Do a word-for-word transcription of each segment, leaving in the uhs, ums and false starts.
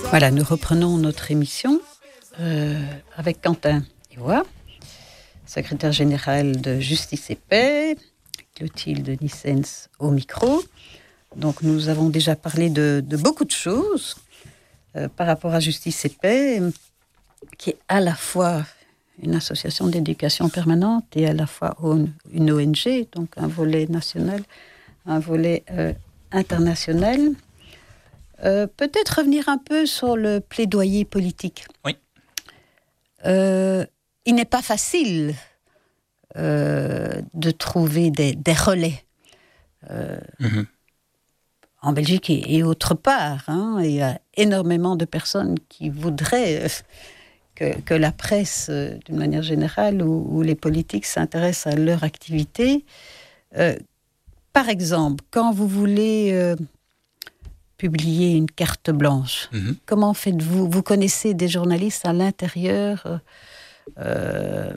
Voilà, nous reprenons notre émission euh, avec Quentin Ivoire, secrétaire général de Justice et Paix, Clotilde Nissens au micro. Donc nous avons déjà parlé de, de beaucoup de choses euh, par rapport à Justice et Paix, qui est à la fois une association d'éducation permanente et à la fois une O N G, donc un volet national, un volet euh, international. Euh, peut-être revenir un peu sur le plaidoyer politique. Oui. Euh, il n'est pas facile euh, de trouver des, des relais euh, mm-hmm. en Belgique et, et autre part. Hein, il y a énormément de personnes qui voudraient euh, que, que la presse, euh, d'une manière générale, ou, ou les politiques s'intéressent à leur activité. Euh, par exemple, quand vous voulez... Euh, publier une carte blanche. Mm-hmm. Comment faites-vous ? Vous connaissez des journalistes à l'intérieur, euh,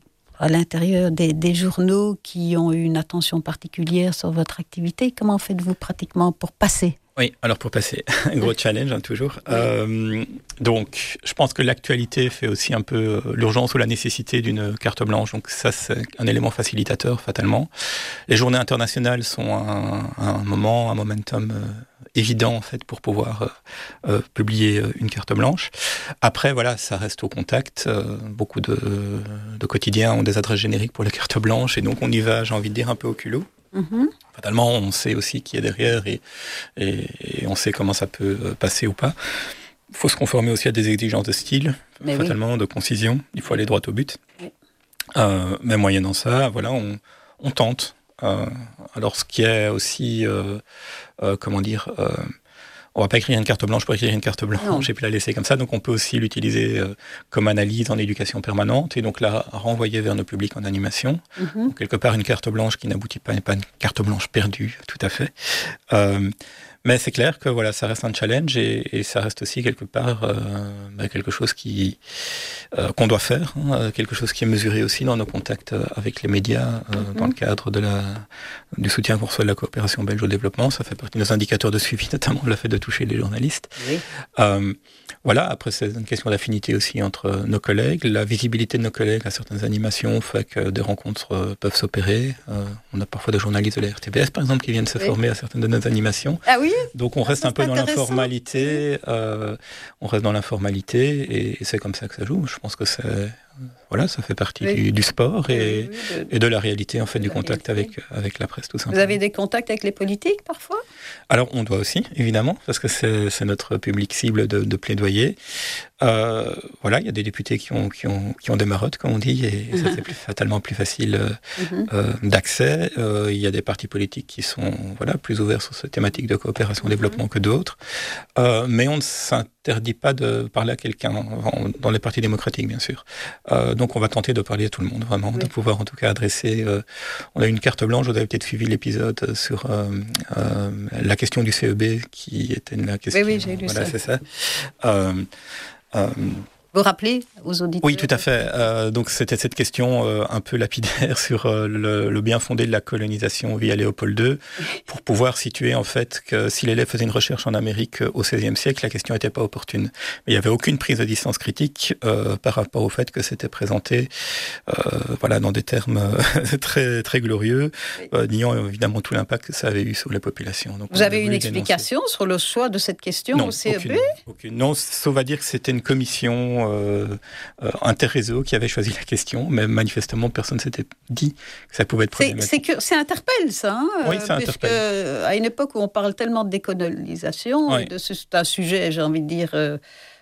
à l'intérieur des, des journaux qui ont eu une attention particulière sur votre activité. Comment faites-vous pratiquement pour passer ? Oui, alors pour passer, un gros challenge, hein, toujours. Oui. Euh, donc, je pense que l'actualité fait aussi un peu l'urgence ou la nécessité d'une carte blanche. Donc ça, c'est un élément facilitateur, fatalement. Les journées internationales sont un, un moment, un momentum euh, évident, en fait, pour pouvoir euh, euh, publier une carte blanche. Après, voilà, ça reste au contact. Euh, beaucoup de, de quotidiens ont des adresses génériques pour les cartes blanches. Et donc, on y va, j'ai envie de dire, un peu au culot. Mm-hmm. Fatalement, on sait aussi qui est derrière et, et, et on sait comment ça peut passer ou pas. Il faut se conformer aussi à des exigences de style, mais fatalement, oui. de concision. Il faut aller droit au but. Oui. Euh, mais moyennant ça, voilà, on, on tente. Euh, alors, ce qui est aussi, euh, euh, comment dire... Euh, on ne va pas écrire une carte blanche pour écrire une carte blanche et puis la laisser comme ça. Donc, on peut aussi l'utiliser euh, comme analyse en éducation permanente et donc la renvoyer vers nos publics en animation. Mm-hmm. Donc, quelque part, une carte blanche qui n'aboutit pas n'est pas une carte blanche perdue, tout à fait. Euh, mais c'est clair que voilà, ça reste un challenge et, et ça reste aussi quelque part euh, bah, quelque chose qui, euh, qu'on doit faire, hein, quelque chose qui est mesuré aussi dans nos contacts avec les médias, euh, mm-hmm. dans le cadre de la, du soutien qu'on reçoit de la coopération belge au développement. Ça fait partie de nos indicateurs de suivi, notamment le fait de toucher les journalistes. Oui. Euh, voilà, après c'est une question d'affinité aussi entre nos collègues. La visibilité de nos collègues à certaines animations fait que des rencontres peuvent s'opérer. Euh, on a parfois des journalistes de la R T B S, par exemple, qui viennent se oui. former à certaines de nos animations. Ah oui ? Donc on reste ah, un peu dans l'informalité, euh, on reste dans l'informalité et, et c'est comme ça que ça joue. Je pense que c'est, voilà, ça fait partie oui. du, du sport et, oui, oui, de, et de la réalité en fait du contact avec avec la presse tout simplement. Vous avez des contacts avec les politiques parfois ? Alors on doit aussi évidemment parce que c'est, c'est notre public cible de, de plaidoyer. Euh, voilà, il y a des députés qui ont qui ont qui ont des marottes comme on dit et mm-hmm. ça c'est plus, fatalement plus facile mm-hmm. euh, d'accès. Euh, il y a des partis politiques qui sont voilà plus ouverts sur cette thématique de coopération développement que d'autres. Euh, mais on ne s'interdit pas de parler à quelqu'un, dans les partis démocratiques, bien sûr. Euh, donc, on va tenter de parler à tout le monde, vraiment, oui. de pouvoir, en tout cas, adresser... Euh, on a une carte blanche, vous avez peut-être suivi l'épisode sur euh, euh, la question du C E B, qui était la question... Oui, oui, j'ai lu voilà, ça. c'est ça. Euh, euh, Vous rappelez aux auditeurs ? Oui, tout à fait. Euh, donc, c'était cette question euh, un peu lapidaire sur euh, le, le bien fondé de la colonisation via Léopold deux, pour pouvoir situer, en fait, que si l'élève faisait une recherche en Amérique au seizième siècle, la question n'était pas opportune. Mais il n'y avait aucune prise de distance critique euh, par rapport au fait que c'était présenté euh, voilà, dans des termes euh, très, très glorieux, euh, niant évidemment tout l'impact que ça avait eu sur les populations. Donc, vous avez une explication dénoncer. Sur le choix de cette question non, au C E B ? aucune, aucune. Non, sauf à dire que c'était une commission... Euh, euh, interréseau qui avait choisi la question, mais manifestement personne ne s'était dit que ça pouvait être problématique. C'est, c'est, que, c'est interpelle ça, hein, oui, ça interpelle. À une époque où on parle tellement de décolonisation, oui. de, c'est un sujet, j'ai envie de dire, de,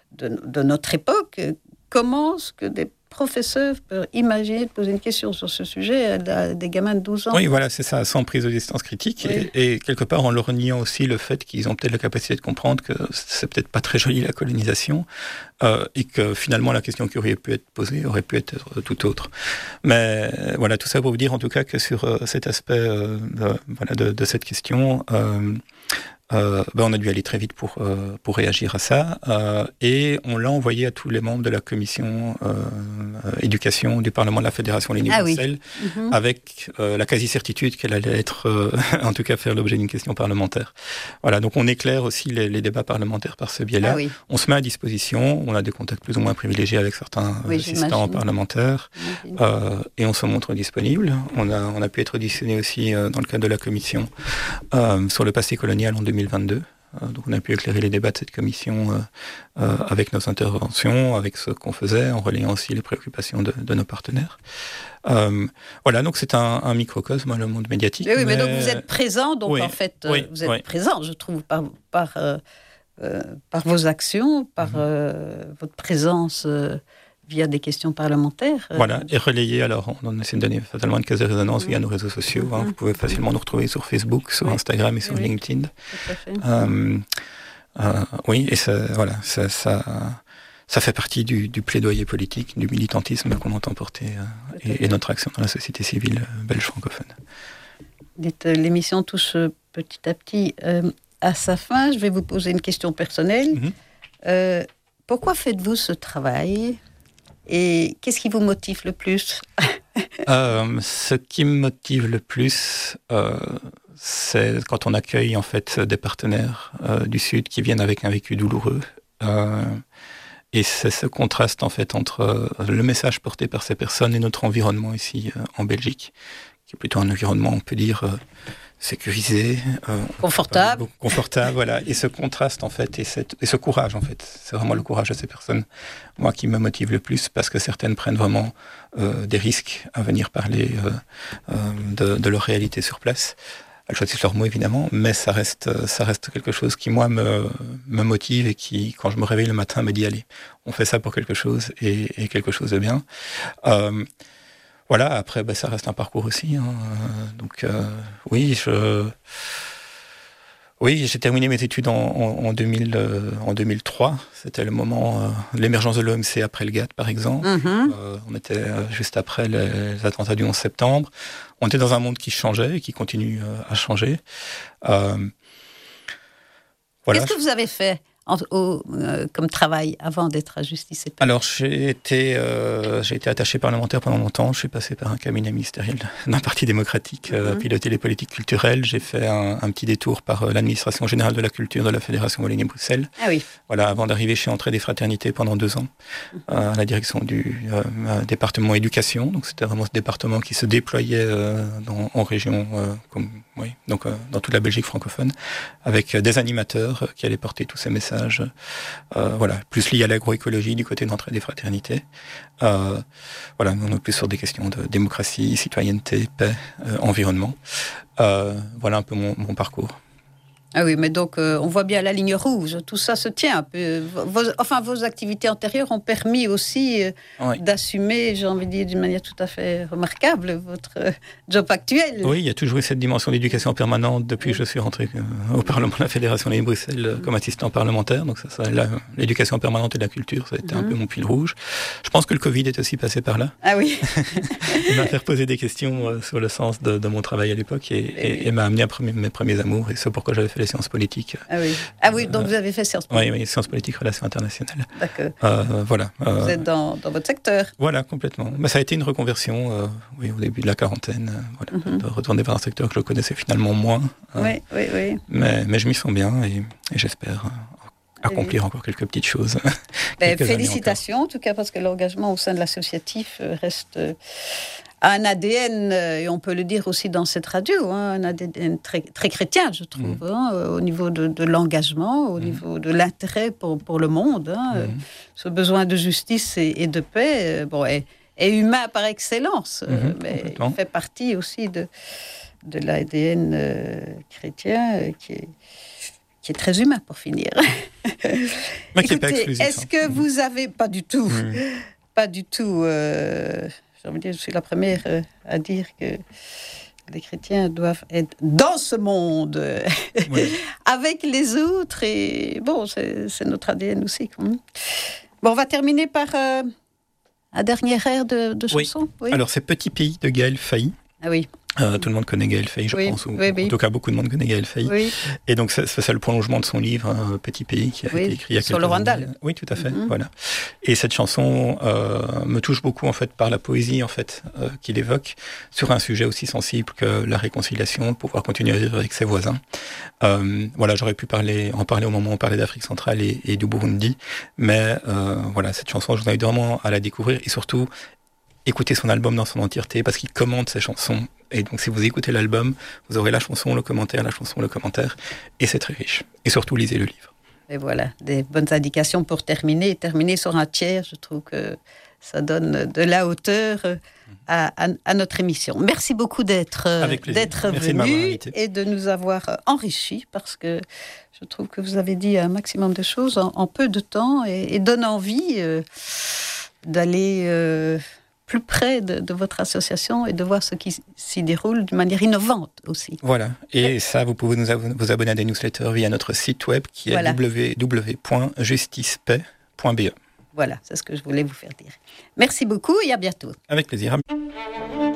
de notre époque, comment est-ce que des professeurs peuvent imaginer de poser une question sur ce sujet à des gamins de douze ans ? Oui, voilà, c'est ça, sans prise de distance critique. Oui. Et, et quelque part, en leur niant aussi le fait qu'ils ont peut-être la capacité de comprendre que c'est peut-être pas très joli la colonisation euh, et que finalement, la question qui aurait pu être posée aurait pu être tout autre. Mais voilà, tout ça pour vous dire en tout cas que sur euh, cet aspect euh, de, voilà, de, de cette question... Euh, Euh, ben on a dû aller très vite pour, euh, pour réagir à ça. Euh, et on l'a envoyé à tous les membres de la commission euh, euh, éducation du Parlement de la Fédération Wallonie-Bruxelles, ah, oui. mm-hmm. avec euh, la quasi-certitude qu'elle allait être, euh, en tout cas, faire l'objet d'une question parlementaire. Voilà, donc on éclaire aussi les, les débats parlementaires par ce biais-là. Ah, oui. On se met à disposition, on a des contacts plus ou moins privilégiés avec certains oui, assistants parlementaires, euh, et on se montre disponible. On a, on a pu être auditionné aussi euh, dans le cadre de la commission euh, sur le passé colonial en deux mille vingt-deux. Euh, donc on a pu éclairer les débats de cette commission euh, euh, avec nos interventions, avec ce qu'on faisait, en relayant aussi les préoccupations de, de nos partenaires. Euh, voilà, donc c'est un, un microcosme, le monde médiatique. Mais oui, mais, mais donc vous êtes présent, donc oui, en fait, oui, vous êtes oui. présent, je trouve, par, par, euh, euh, par vos actions, par mm-hmm. euh, votre présence euh, via des questions parlementaires. Euh... Voilà, et relayé, alors on essaie de donner fatalement une caisse de résonance mmh. via nos réseaux sociaux. Mmh. Hein. Vous pouvez facilement nous retrouver sur Facebook, sur oui. Instagram et sur oui. LinkedIn. Tout à fait. Euh, euh, oui, et ça, voilà, ça, ça, ça fait partie du, du plaidoyer politique, du militantisme qu'on entend porter euh, et, et notre action dans la société civile belge francophone. Dites, l'émission touche petit à petit euh, à sa fin. Je vais vous poser une question personnelle. Mmh. Euh, pourquoi faites-vous ce travail ? Et qu'est-ce qui vous motive le plus ? euh, Ce qui me motive le plus, euh, c'est quand on accueille en fait des partenaires euh, du Sud qui viennent avec un vécu douloureux. Euh, et c'est ce contraste en fait entre euh, le message porté par ces personnes et notre environnement ici euh, en Belgique, qui est plutôt un environnement, on peut dire, euh, sécurisé, euh, confortable, confortable, voilà. Et ce contraste en fait, et, cette, et ce courage en fait, c'est vraiment le courage de ces personnes, moi qui me motive le plus, parce que certaines prennent vraiment euh, des risques à venir parler euh, euh, de, de leur réalité sur place. Elles choisissent leurs mots évidemment, mais ça reste, ça reste quelque chose qui moi me, me motive et qui, quand je me réveille le matin, me dit allez, on fait ça pour quelque chose et, et quelque chose de bien. Euh, Voilà, après, ben, ça reste un parcours aussi. Hein. Donc, euh, oui, je... oui, j'ai terminé mes études en, en, en, deux mille, euh, en deux mille trois. C'était le moment euh, de l'émergence de l'O M C après le G A T, par exemple. Mm-hmm. Euh, on était euh, juste après les, les attentats du onze septembre. On était dans un monde qui changeait et qui continue euh, à changer. Euh, voilà. Qu'est-ce que vous avez fait En, au, euh, comme travail avant d'être à Justice et Paix? Alors, j'ai été, euh, j'ai été attaché parlementaire pendant longtemps. Je suis passé par un cabinet ministériel d'un parti démocratique, mm-hmm. euh, piloté les politiques culturelles. J'ai fait un, un petit détour par euh, l'administration générale de la culture de la Fédération Wallonie-Bruxelles. Ah oui. Voilà, avant d'arriver chez Entraide et Fraternité pendant deux ans, mm-hmm. euh, à la direction du euh, département éducation. Donc, c'était vraiment ce département qui se déployait euh, dans, en région, euh, comme, oui, donc euh, dans toute la Belgique francophone, avec euh, des animateurs euh, qui allaient porter tous ces messages. Euh, voilà, plus lié à l'agroécologie du côté d'Entraide et Fraternité. Euh, voilà, on est plus sur des questions de démocratie, citoyenneté, paix, euh, environnement. Euh, voilà un peu mon, mon parcours. Ah oui, mais donc euh, on voit bien la ligne rouge, tout ça se tient un peu. Vos, enfin, vos activités antérieures ont permis aussi euh, oui. d'assumer, j'ai envie de dire d'une manière tout à fait remarquable, votre euh, job actuel. Oui, il y a toujours eu cette dimension d'éducation permanente depuis oui. que je suis rentré euh, au Parlement de la Fédération Wallonie-Bruxelles euh, comme assistant parlementaire. Donc ça, ça là, l'éducation permanente et la culture, ça a été mm-hmm. un peu mon fil rouge. Je pense que le Covid est aussi passé par là. Ah oui. Il m'a fait poser des questions euh, sur le sens de, de mon travail à l'époque et, et, et, et m'a amené à premier, mes premiers amours et ce pourquoi j'avais fait les sciences politiques. Ah oui, ah oui donc euh, vous avez fait sciences politiques. Oui, oui, sciences politiques, relations internationales. D'accord. Euh, voilà. Euh, vous êtes dans, dans votre secteur. Voilà, complètement. Mais ça a été une reconversion euh, oui, au début de la quarantaine, euh, voilà, mm-hmm. de retourner vers un secteur que je connaissais finalement moins. Euh, oui, oui, oui. Mais, mais je m'y sens bien et, et j'espère euh, accomplir oui. encore quelques petites choses. Ben, félicitations en tout cas, parce que l'engagement au sein de l'associatif reste un A D N, et on peut le dire aussi dans cette radio, hein, un A D N très, très chrétien, je trouve, mmh. hein, au niveau de, de l'engagement, au mmh. niveau de l'intérêt pour, pour le monde. Hein, mmh. Ce besoin de justice et, et de paix bon, est, est humain par excellence, mmh. mais il fait partie aussi de, de l'A D N euh, chrétien euh, qui est... qui est très humain, pour finir. Mais qui n'est pas exclusif. Est-ce que mmh. vous avez... Pas du tout. Mmh. Pas du tout. Euh, j'ai envie de dire, je suis la première euh, à dire que les chrétiens doivent être dans ce monde, oui. avec les autres. Et bon, c'est, c'est notre A D N aussi, quand même. Bon, on va terminer par euh, un dernier air de, de chanson. Oui. Oui. Alors, c'est Petit Pays de Gaël Failly. Ah oui. Euh, tout le monde connaît Gaël Faye, je oui, pense, ou oui, oui. en tout cas beaucoup de monde connaît Gaël Faye. Oui. Et donc c'est, c'est le prolongement de son livre, hein, Petit Pays, qui a oui, été écrit il y a sur quelques le Rwanda. années. Oui, tout à fait. Mm-hmm. Voilà. Et cette chanson euh, me touche beaucoup en fait par la poésie en fait euh, qu'il évoque sur un sujet aussi sensible que la réconciliation, pouvoir continuer à vivre avec ses voisins. Euh, voilà, j'aurais pu parler, en parler au moment où on parlait d'Afrique centrale et, et du Burundi, mais euh, voilà, cette chanson, je vous invite vraiment à la découvrir et surtout écoutez son album dans son entièreté parce qu'il commente ses chansons. Et donc, si vous écoutez l'album, vous aurez la chanson, le commentaire, la chanson, le commentaire. Et c'est très riche. Et surtout, lisez le livre. Et voilà, des bonnes indications pour terminer. Terminer sur un tiers, je trouve que ça donne de la hauteur à, à, à notre émission. Merci beaucoup d'être, d'être venu et de nous avoir enrichis parce que je trouve que vous avez dit un maximum de choses en, en peu de temps et, et donne envie euh, d'aller... Euh, plus près de, de votre association et de voir ce qui s'y déroule d'une manière innovante aussi. Voilà. Et ça, vous pouvez nous ab- vous abonner à des newsletters via notre site web qui est voilà. w w w point justice paix point b e. Voilà, c'est ce que je voulais vous faire dire. Merci beaucoup et à bientôt. Avec plaisir.